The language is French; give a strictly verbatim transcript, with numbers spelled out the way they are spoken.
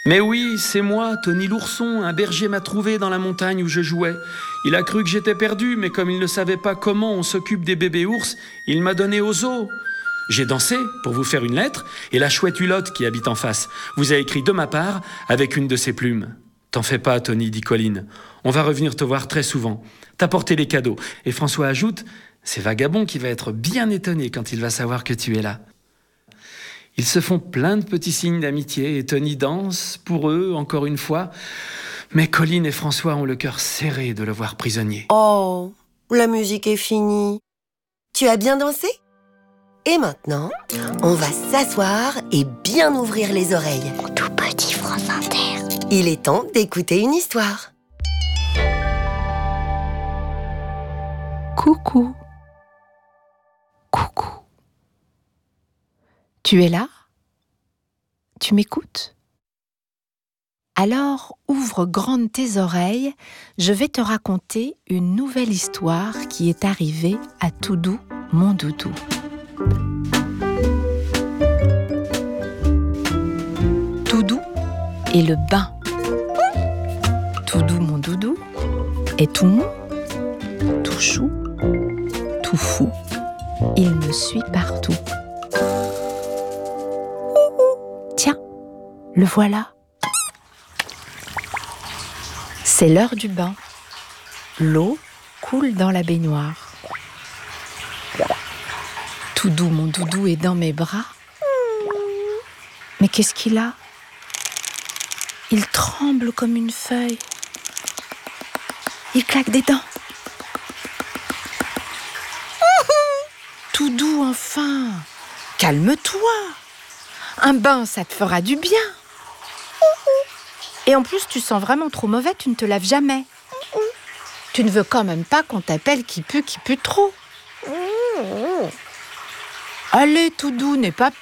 Mais oui, c'est moi, Tony l'ourson. Un berger m'a trouvé dans la montagne où je jouais. Il a cru que j'étais perdu, mais comme il ne savait pas comment on s'occupe des bébés ours, il m'a donné au zoo. J'ai dansé pour vous faire une lettre, et la chouette Hulotte qui habite en face vous a écrit de ma part avec une de ses plumes. T'en fais pas, Tony, dit Colline. On va revenir te voir très souvent. T'as porté les cadeaux. Et François ajoute, c'est Vagabond qui va être bien étonné quand il va savoir que tu es là. Ils se font plein de petits signes d'amitié et Tony danse pour eux, encore une fois. Mais Colline et François ont le cœur serré de le voir prisonnier. Oh, la musique est finie. Tu as bien dansé ? Et maintenant, on va s'asseoir et bien ouvrir les oreilles. Mon tout petit France Inter. Il est temps d'écouter une histoire. Coucou. Coucou. Tu es là ? Tu m'écoutes ? Alors, ouvre grandes tes oreilles, je vais te raconter une nouvelle histoire qui est arrivée à Toudou, mon doudou. Toudou et le bain. Toudou, mon doudou, est tout mou, tout chou, tout fou. Il me suit partout. Tiens, le voilà. C'est l'heure du bain. L'eau coule dans la baignoire. Toudou, mon doudou, est dans mes bras. Mais qu'est-ce qu'il a ? Il tremble comme une feuille. Il claque des dents. Toudou, enfin, calme-toi. Un bain, ça te fera du bien. Et en plus, tu sens vraiment trop mauvais, tu ne te laves jamais. Tu ne veux quand même pas qu'on t'appelle qui pue, qui pue trop. Allez, Toudou, n'aie pas